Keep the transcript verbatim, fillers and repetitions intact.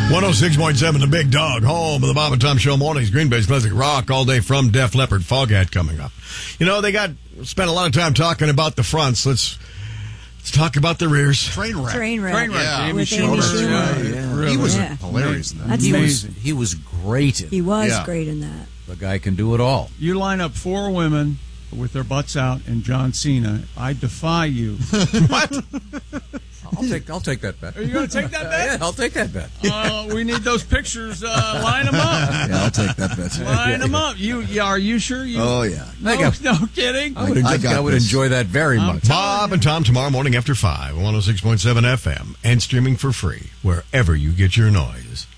one oh six point seven, The Big Dog, home of the Bob and Tom Show mornings. Green Bay's Classic Rock all day from Def Leppard. Foghat coming up. You know, they got spent a lot of time talking about the fronts. Let's let's talk about the rears. Train wreck. Train wreck. Train wreck. Yeah. Amy With Amy Schumer. Schumer. Yeah, Yeah. Really. He was Yeah. hilarious in that. That's He amazing. was, he was great. In He was Yeah. great in that. The guy can do it all. You line up four women with their butts out and John Cena. I defy you. What? I'll take I'll take that bet. Are you going to take that bet? Yeah, I'll take that bet. Uh, we need those pictures. Uh, line them up. Yeah, I'll take that bet. Line them up. You, yeah, are you sure? You, Oh, yeah. No, I got- no kidding. I would, I enjoy, got I would this. enjoy that very I'm much. Bob and Tom tomorrow morning after five, one oh six point seven F M, and streaming for free wherever you get your noise.